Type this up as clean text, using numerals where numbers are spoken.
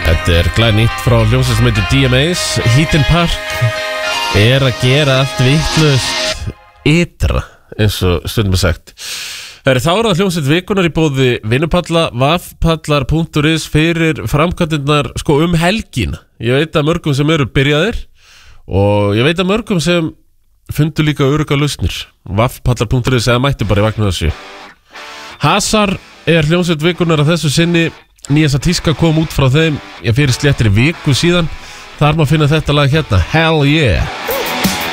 Þetta glænýtt frá hljómsveit sem heitir DMAs. Heaton Park að gera allt vitlaust ytra, eins og stundum sagt. Það þá það hljómsveit vikunar í boði vinnupalla, vafpallar.is fyrir framkvæmdirnar helgina. Ég veit að mörgum sem eru byrjaðir og ég veit að mörgum sem fundu líka örugga lausnir. Vafpallar.is eða mættu bara í vagnu þessu. Hasar hljómsveit vikunar að þessu sinni. Nýjasta tíska kom út frá þeim fyrir sléttri viku síðan. Þar má finna þetta lag hérna, Hell Yeah.